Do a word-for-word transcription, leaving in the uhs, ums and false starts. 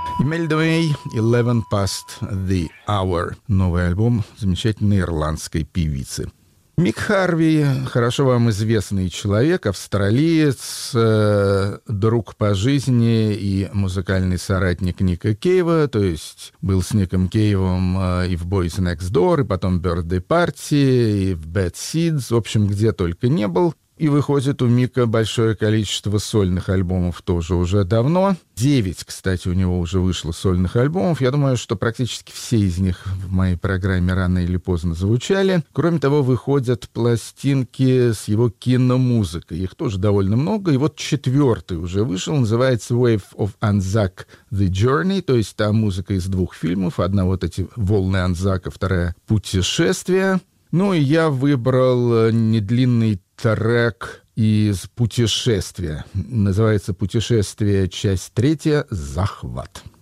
Imelda «Eleven Past the Hour». Новый альбом замечательной ирландской певицы. Мик Харви – хорошо вам известный человек, австралиец, э, друг по жизни и музыкальный соратник Ника Кейва, то есть был с Ником Кейвом э, и в Boys Next Door, и потом Birthday Party, и в Bad Seeds, в общем, где только не был. И выходит у Мика большое количество сольных альбомов тоже уже давно. Девять, кстати, у него уже вышло сольных альбомов. Я думаю, что практически все из них в моей программе рано или поздно звучали. Кроме того, выходят пластинки с его киномузыкой. Их тоже довольно много. И вот четвертый уже вышел. Называется «Wave of Anzac The Journey». То есть та музыка из двух фильмов. Одна вот эти «Волны Анзака», вторая «Путешествие». Ну и я выбрал недлинный трек из «Путешествия». Называется «Путешествие. Часть третья. Захват».